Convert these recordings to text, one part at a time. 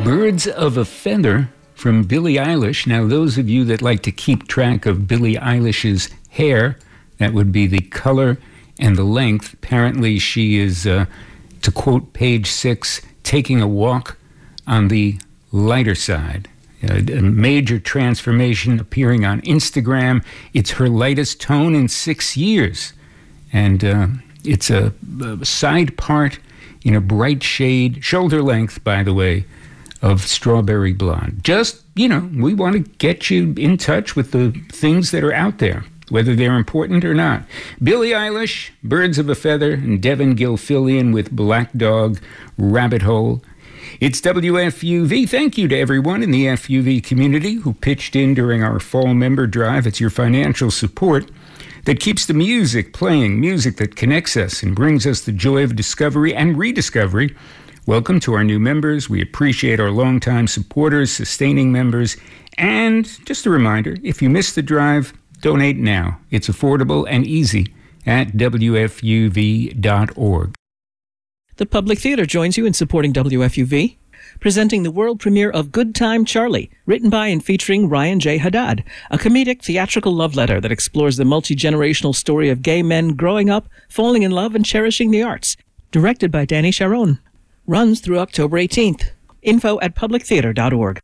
Birds of a Feather from Billie Eilish. Now, those of you that like to keep track of Billie Eilish's hair, that would be the color and the length. Apparently, she is, to quote page 6, taking a walk on the lighter side. A major transformation appearing on Instagram. It's her lightest tone in 6 years. And it's a side part in a bright shade, shoulder length, by the way, of strawberry blonde. Just, we want to get you in touch with the things that are out there, whether they're important or not. Billie Eilish, Birds of a Feather, and Devin Gilfillian with Black Dog, Rabbit Hole. It's WFUV. Thank you to everyone in the FUV community who pitched in during our fall member drive. It's your financial support that keeps the music playing, music that connects us and brings us the joy of discovery and rediscovery. Welcome to our new members. We appreciate our longtime supporters, sustaining members. And just a reminder, if you missed the drive, donate now. It's affordable and easy at WFUV.org. The Public Theater joins you in supporting WFUV, presenting the world premiere of Good Time Charlie, written by and featuring Ryan J. Haddad, a comedic theatrical love letter that explores the multi-generational story of gay men growing up, falling in love, and cherishing the arts. Directed by Danny Sharon. Runs through October 18th. Info at publictheater.org.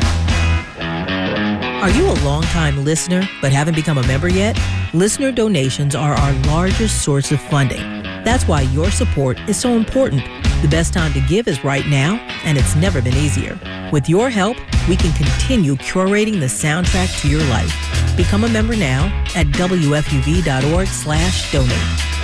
Are you a long-time listener but haven't become a member yet? Listener donations are our largest source of funding. That's why your support is so important. The best time to give is right now, and it's never been easier. With your help, we can continue curating the soundtrack to your life. Become a member now at WFUV.org/donate.